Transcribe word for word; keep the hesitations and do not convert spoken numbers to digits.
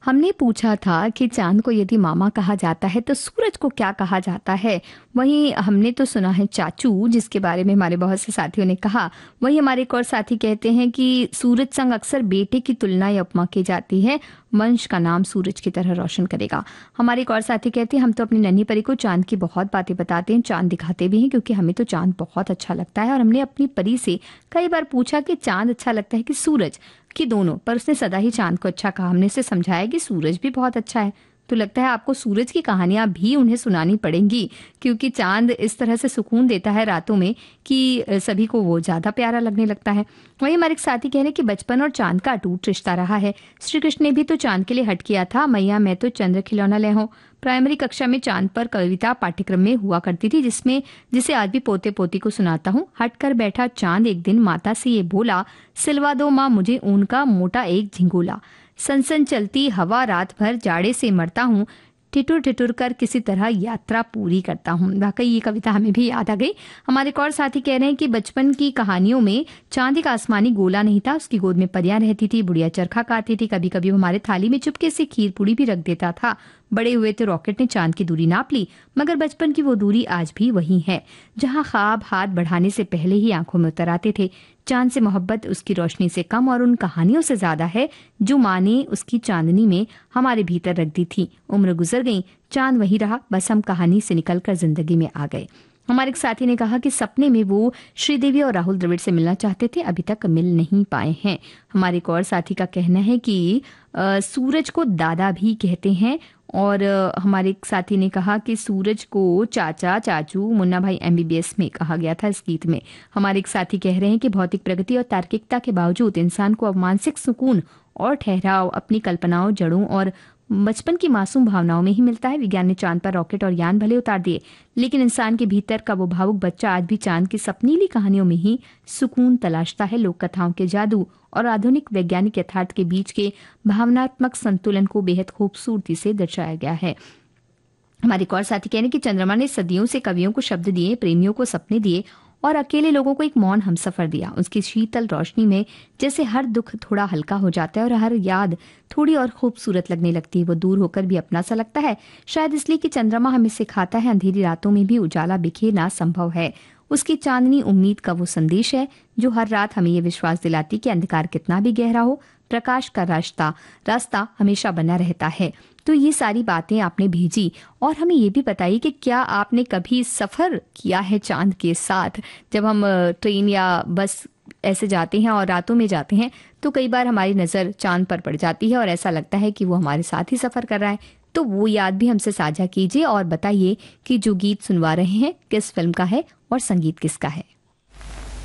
हमने पूछा था कि चांद को यदि मामा कहा जाता है तो सूरज को क्या कहा जाता है। वहीं हमने तो सुना है चाचू, जिसके बारे में हमारे बहुत से साथियों ने कहा। वहीं हमारे एक और साथी कहते हैं कि सूरज संग अक्सर बेटे की तुलना या उपमा की जाती है, वंश का नाम सूरज की तरह रोशन करेगा। हमारे एक और साथी कहते हैं हम तो अपनी नन्ही परी को चांद की बहुत बातें बताते हैं, चांद दिखाते भी हैं क्योंकि हमें तो चांद बहुत अच्छा लगता है। और हमने अपनी परी से कई बार पूछा कि चांद अच्छा लगता है कि सूरज, कि दोनों, पर उसने सदा ही चांद को अच्छा कहा। हमने उसे समझाया कि सूरज भी बहुत अच्छा है। तो लगता है आपको सूरज की कहानियां भी उन्हें सुनानी पड़ेंगी, क्योंकि चांद इस तरह से सुकून देता है रातों में कि सभी को वो ज्यादा प्यारा लगने लगता है। वहीं हमारे एक साथी कह रहे हैं कि बचपन और चांद का अटूट रिश्ता रहा है। श्री कृष्ण ने भी तो चांद के लिए हट किया था, मैया मैं तो चंद्र खिलौना ले हूं। प्राइमरी कक्षा में चांद पर कविता पाठ्यक्रम में हुआ करती थी, जिसमें जिसे आज भी पोते पोती को सुनाता हूँ। हट कर बैठा चांद एक दिन माता से ये बोला, सिलवा दो माँ मुझे ऊन का मोटा एक झिंगोला। सनसन चलती हवा रात भर जाड़े से मरता हूँ, ठिठुर ठिठुर कर किसी तरह यात्रा पूरी करता हूँ। वाकई ये कविता हमें भी याद आ गई। हमारे एक और साथी कह रहे हैं कि बचपन की कहानियों में चांद एक आसमानी गोला नहीं था, उसकी गोद में परियां रहती थी, बुढ़िया चरखा काटती थी, कभी कभी हमारे थाली में चुपके से खीर पूड़ी भी रख देता था। बड़े हुए तो रॉकेट ने चांद की दूरी नाप ली, मगर बचपन की वो दूरी आज भी वही है जहाँ ख्वाब हाथ बढ़ाने से पहले ही आंखों में उतर आते थे। चांद से मोहब्बत उसकी रोशनी से कम और उन कहानियों से ज्यादा है जो माँ ने उसकी चांदनी में हमारे भीतर रख दी थी। उम्र गुजर गई, चांद वही रहा, बस हम कहानी से निकलकर जिंदगी में आ गए। हमारे एक साथी ने कहा कि सपने में वो श्रीदेवी और राहुल द्रविड़ से मिलना चाहते थे, अभी तक मिल नहीं पाए हैं। हमारे एक और साथी का कहना है कि आ, सूरज को दादा भी कहते हैं। और हमारे एक साथी ने कहा कि सूरज को चाचा, चाचू, मुन्ना भाई एमबीबीएस में कहा गया था इस गीत में। हमारे एक साथी कह रहे हैं कि भौतिक प्रगति और तार्किकता के बावजूद इंसान को अब मानसिक सुकून और ठहराव अपनी कल्पनाओं, जड़ों और बचपन की मासूम भावनाओं में ही मिलता है। विज्ञान ने चांद पर रॉकेट और यान भले उतार दिए, लेकिन इंसान के भीतर का वो भावुक बच्चा आज भी चांद की सपनीली कहानियों में ही सुकून तलाशता है। लोक कथाओं के जादू और आधुनिक वैज्ञानिक यथार्थ के बीच के भावनात्मक संतुलन को बेहद खूबसूरती से दर्शाया गया है। हमारे एक और साथी कहने कि चंद्रमा ने सदियों से कवियों को शब्द दिए, प्रेमियों को सपने दिए और अकेले लोगों को एक मौन हमसफर दिया। उसकी शीतल रोशनी में जैसे हर दुख थोड़ा हल्का हो जाता है और हर याद थोड़ी और खूबसूरत लगने लगती है। वो दूर होकर भी अपना सा लगता है, शायद इसलिए कि चंद्रमा हमें सिखाता है अंधेरी रातों में भी उजाला बिखेरना संभव है। उसकी चांदनी उम्मीद का वो संदेश है जो हर रात हमें ये विश्वास दिलाती कि अंधकार कितना भी गहरा हो, प्रकाश का रास्ता रास्ता हमेशा बना रहता है। तो ये सारी बातें आपने भेजी और हमें ये भी बताइए कि क्या आपने कभी सफर किया है चांद के साथ। जब हम ट्रेन या बस ऐसे जाते हैं और रातों में जाते हैं तो कई बार हमारी नजर चांद पर पड़ जाती है और ऐसा लगता है कि वो हमारे साथ ही सफर कर रहा है। तो वो याद भी हमसे साझा कीजिए और बताइए कि जो गीत सुनवा रहे हैं किस फिल्म का है और संगीत किसका है।